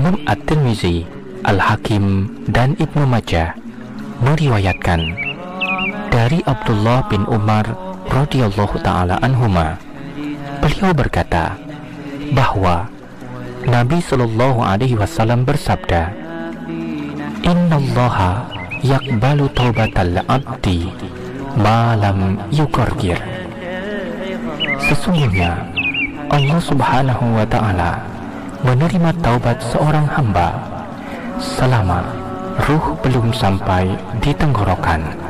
Imam At-Tirmizi, Al-Hakim, dan Ibnu Majah meriwayatkan dari Abdullah bin Umar radhiyallahu ta'ala anhuma, beliau berkata bahwa Nabi Shallallahu Alaihi Wasallam bersabda, Innallaha yakbalu taubatal abdi malam yukorgir. Sesungguhnya Allah Subhanahu wa Ta'ala menerima taubat seorang hamba selama ruh belum sampai di tenggorokan.